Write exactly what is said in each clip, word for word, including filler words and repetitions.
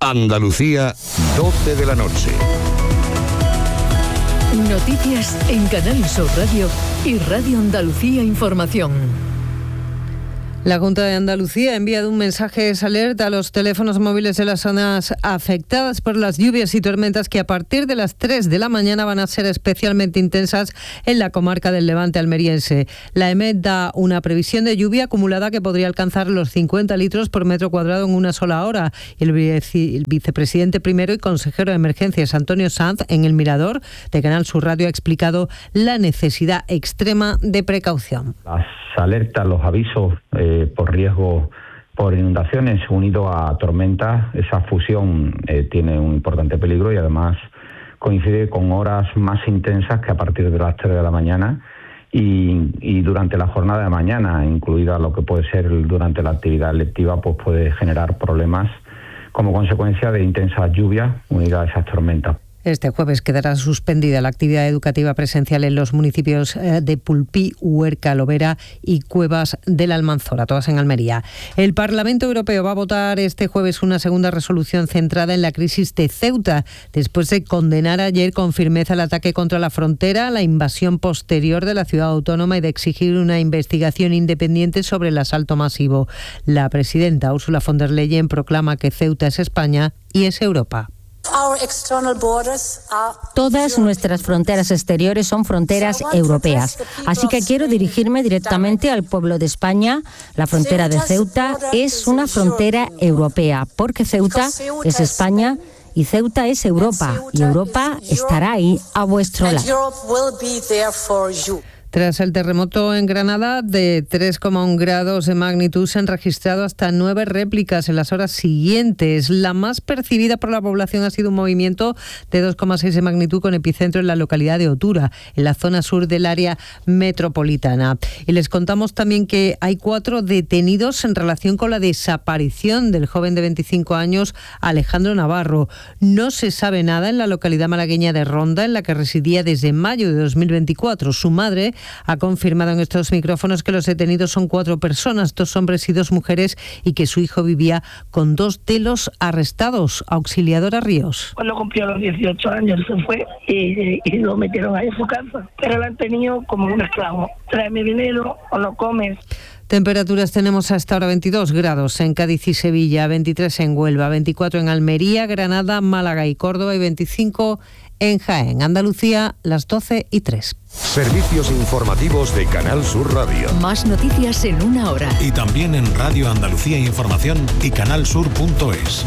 Andalucía, doce de la noche. Noticias en Canal Sur Radio y Radio Andalucía Información. La Junta de Andalucía ha enviado un mensaje de alerta a los teléfonos móviles de las zonas afectadas por las lluvias y tormentas que a partir de las tres de la mañana van a ser especialmente intensas en la comarca del Levante almeriense. La E M E T da una previsión de lluvia acumulada que podría alcanzar los cincuenta litros por metro cuadrado en una sola hora. El, vice, el vicepresidente primero y consejero de emergencias, Antonio Sanz, en El Mirador de Canal Sur Radio, ha explicado la necesidad extrema de precaución. Las alertas, los avisos eh, por riesgo por inundaciones unido a tormentas, esa fusión eh, tiene un importante peligro y además coincide con horas más intensas que a partir de las tres de la mañana y, y durante la jornada de mañana, incluida lo que puede ser durante la actividad lectiva, pues puede generar problemas como consecuencia de intensas lluvias unidas a esas tormentas. Este jueves quedará suspendida la actividad educativa presencial en los municipios de Pulpí, Huerca, Lovera y Cuevas de la Almanzora, todas en Almería. El Parlamento Europeo va a votar este jueves una segunda resolución centrada en la crisis de Ceuta, después de condenar ayer con firmeza el ataque contra la frontera, la invasión posterior de la ciudad autónoma y de exigir una investigación independiente sobre el asalto masivo. La presidenta Ursula von der Leyen proclama que Ceuta es España y es Europa. Todas nuestras fronteras exteriores son fronteras europeas, así que quiero dirigirme directamente al pueblo de España. La frontera de Ceuta es una frontera europea, porque Ceuta es España y Ceuta es Europa, y Europa estará ahí a vuestro lado. Tras el terremoto en Granada de tres coma uno grados de magnitud, se han registrado hasta nueve réplicas en las horas siguientes. La más percibida por la población ha sido un movimiento de dos coma seis de magnitud con epicentro en la localidad de Otura, en la zona sur del área metropolitana. Y les contamos también que hay cuatro detenidos en relación con la desaparición del joven de veinticinco años, Alejandro Navarro. No se sabe nada en la localidad malagueña de Ronda, en la que residía desde mayo de dos mil veinticuatro. Su madre ha confirmado en estos micrófonos que los detenidos son cuatro personas, dos hombres y dos mujeres, y que su hijo vivía con dos de los arrestados. Auxiliadora Ríos. Cuando cumplió los dieciocho años se fue y, y lo metieron ahí en su casa, pero lo han tenido como un esclavo. Tráeme dinero o no comes. Temperaturas tenemos hasta ahora veintidós grados en Cádiz y Sevilla, veintitrés en Huelva, veinticuatro en Almería, Granada, Málaga y Córdoba y veinticinco en Jaén. Andalucía, las doce y tres. Servicios informativos de Canal Sur Radio. Más noticias en una hora. Y también en Radio Andalucía Información y canalsur punto es.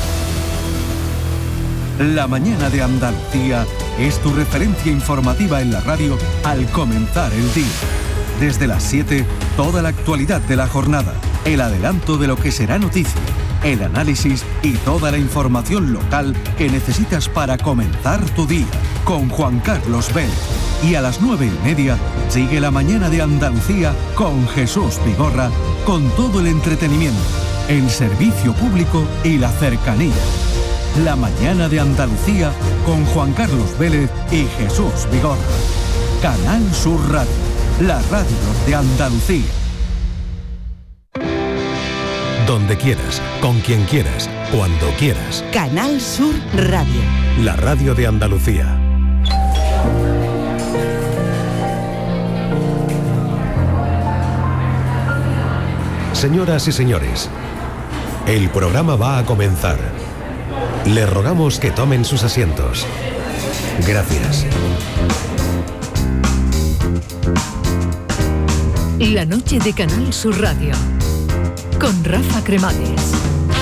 La mañana de Andalucía es tu referencia informativa en la radio al comenzar el día. Desde las siete, toda la actualidad de la jornada, el adelanto de lo que será noticia, el análisis y toda la información local que necesitas para comenzar tu día, con Juan Carlos Vélez. Y a las nueve y media, sigue la mañana de Andalucía con Jesús Vigorra, con todo el entretenimiento, el servicio público y la cercanía. La mañana de Andalucía con Juan Carlos Vélez y Jesús Vigorra. Canal Sur Radio, la radio de Andalucía. Donde quieras, con quien quieras, cuando quieras. Canal Sur Radio. La radio de Andalucía. Señoras y señores, el programa va a comenzar. Les rogamos que tomen sus asientos. Gracias. La noche de Canal Sur Radio con Rafa Cremades.